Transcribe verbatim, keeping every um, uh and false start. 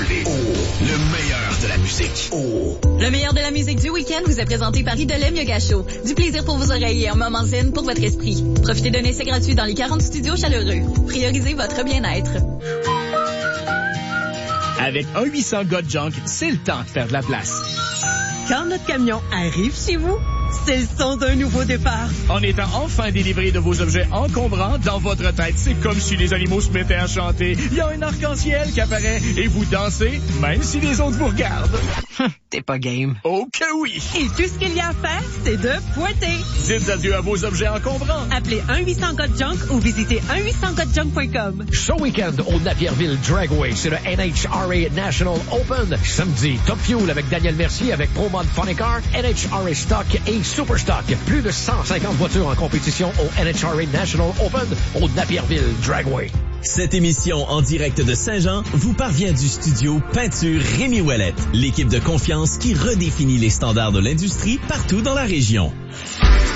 Party. Oh, le meilleur de la musique. Oh. Le meilleur de la musique du week-end vous est présenté par Idolem Yoga Show. Du plaisir pour vos oreilles et un moment zen pour votre esprit. Profitez d'un essai gratuit dans les quarante studios chaleureux. Priorisez votre bien-être. Avec un huit cents God Junk, c'est le temps de faire de la place. Quand notre camion arrive chez vous, c'est le son d'un nouveau départ. En étant enfin délivré de vos objets encombrants, dans votre tête, c'est comme si les animaux se mettaient à chanter. Il y a un arc-en-ciel qui apparaît et vous dansez, même si les autres vous regardent. T'es pas game. Oh que oui! Et tout ce qu'il y a à faire, c'est de pointer. Dites adieu à vos objets encombrants. Appelez un huit cents God Junk ou visitez un huit cents god junk point com. Ce week-end au Napierville Dragway, c'est le N H R A National Open. Samedi, Top Fuel avec Daniel Mercier avec ProMod Funny Car, N H R A Stock et Super Stock. Plus de cent cinquante voitures en compétition au N H R A National Open au Napierville Dragway. Cette émission en direct de Saint-Jean vous parvient du studio Peinture Rémi Ouellette, l'équipe de confiance qui redéfinit les standards de l'industrie partout dans la région.